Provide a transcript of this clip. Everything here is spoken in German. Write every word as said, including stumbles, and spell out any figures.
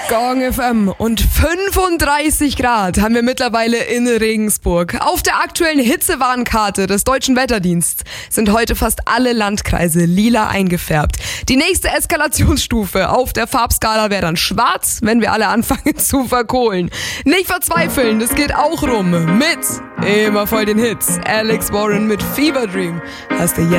Gong F M und fünfunddreißig Grad haben wir mittlerweile in Regensburg. Auf der aktuellen Hitzewarnkarte des Deutschen Wetterdienstes sind heute fast alle Landkreise lila eingefärbt. Die nächste Eskalationsstufe auf der Farbskala wäre dann schwarz, wenn wir alle anfangen zu verkohlen. Nicht verzweifeln, das geht auch rum mit immer voll den Hits. Alex Warren mit Fever Dream hast du jetzt.